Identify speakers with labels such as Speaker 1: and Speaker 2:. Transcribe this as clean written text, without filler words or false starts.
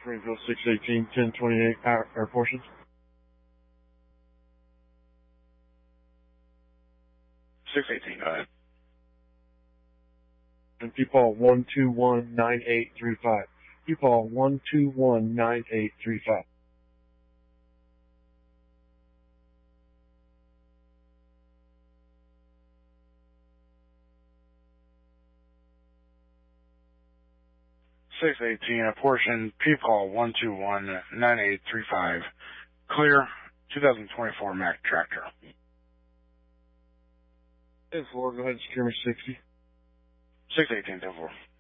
Speaker 1: Springfield 618, 1028, air portion.
Speaker 2: 618, go ahead.
Speaker 1: And Peepaw 1219835. Peepaw 1219835.
Speaker 2: Portion, Peepaw 1219835. Clear, 2024 Mack tractor.
Speaker 1: 10-4, go ahead and secure me 60.
Speaker 2: 618, 10-4.